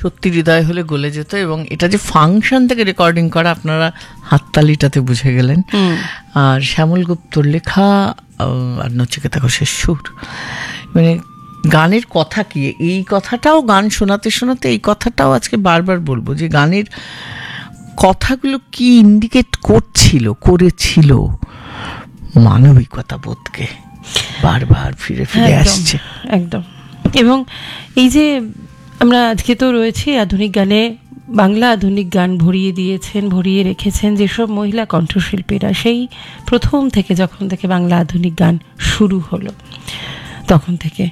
সত্যি হৃদয় হলে গলে যেত। এবং এটা যে ফাংশন থেকে রেকর্ডিং করা, আপনারা হাততালিটাতে বুঝে গেলেন। আর শ্যামল গুপ্তর লেখা আর নচিকেতা ঘোষের সুর, মানে গানের কথা কি, এই কথাটাও গান শোনাতে শোনাতে এই কথাটাও আজকে বারবার বলবো, যে গানের কথাগুলো কি ইন্ডিকেট করেছিল মানবিকতা বোধকে বারবার ফিরে ফিরে আসছে একদম। এবং এই যে আমরা আজকে তো রয়েছি আধুনিক গানে, বাংলা আধুনিক গান ভরিয়ে রেখেছেন যেসব মহিলা কণ্ঠশিল্পীরা, সেই প্রথম থেকে যখন থেকে বাংলা আধুনিক গান শুরু হলো তখন থেকে।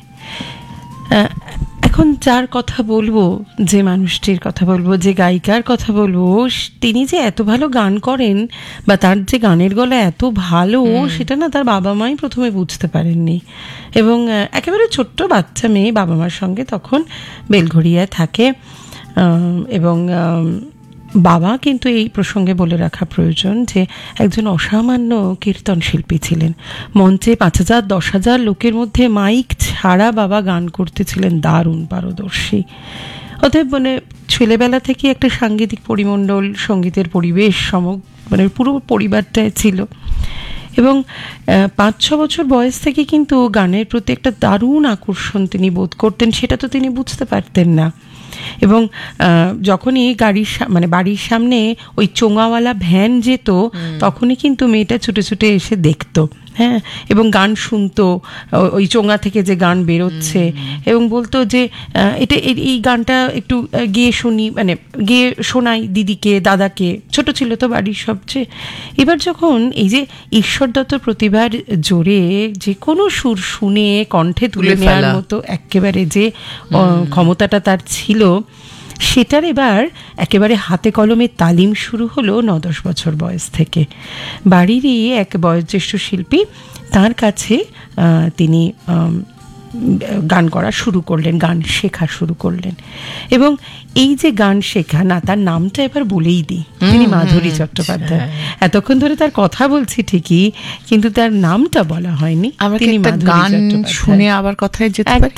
এখন যার কথা বলবো, যে মানুষটির কথা বলবো, যে গায়িকার কথা বলবো, তিনি যে এত ভালো গান করেন বা তার যে গানের গলা এত ভালো, সেটা না তার বাবা মাই প্রথমে বুঝতে পারেননি। এবং একেবারে ছোট্ট বাচ্চা মেয়ে বাবা মার সঙ্গে তখন বেলঘড়িয়ায় থাকে। এবং বাবা কিন্তু এই প্রসঙ্গে বলে রাখা প্রয়োজন যে একজন অসামান্য কীর্তন শিল্পী ছিলেন। মঞ্চে 5,000 10,000 লোকের মধ্যে মাইক ছাড়া বাবা গান করতেছিলেন, দারুণ পারদর্শী। অতএব মানে ছেলেবেলা থেকে একটা সাংগীতিক পরিমণ্ডল, সঙ্গীতের পরিবেশ মানে পুরো পরিবারটাই ছিল। এবং 5-6 বছর বয়স থেকে কিন্তু গানের প্রতি একটা দারুণ আকর্ষণ তিনি বোধ করতেন, সেটা তো তিনি বুঝতে পারতেন না। এবং যখনই বাড়ির সামনে ওই চোঙাওয়ালা ভ্যান যেত, তখনই কিন্তু মেয়েটা ছুটে ছুটে এসে দেখতো, হ্যাঁ, এবং গান শুনতো, ওই চোঙা থেকে যে গান বেরোচ্ছে, এবং বলতো যে এই গানটা একটু গেয়ে শোনাই দিদিকে, দাদাকে। ছোট ছিল তো বাড়ির সবচেয়ে। এবার যখন এই যে ঈশ্বর দত্ত প্রতিভার জোরে যে কোনো সুর শুনে কণ্ঠে তুলে নেওয়ার মতো একেবারে যে ক্ষমতাটা তার ছিল, সেটার এবার একেবারে হাতে কলমে তালিম শুরু হলো 9-10 বছর বয়স থেকে। বাড়িরই এক বয়োজ্যেষ্ঠ শিল্পী, তার কাছে তিনি গান করা শুরু করলেন, গান শেখা শুরু করলেন। এবং এই যে গান শেখা, না তার নামটা এবার বলেই দিই, তিনি মাধুরী চট্টোপাধ্যায়। এতক্ষণ ধরে তার কথা বলছি ঠিকই, কিন্তু তার নামটা বলা হয়নি। তিনি মাধুরী চট্টোপাধ্যায়। শুনে আবার কথায় যেতে পারি।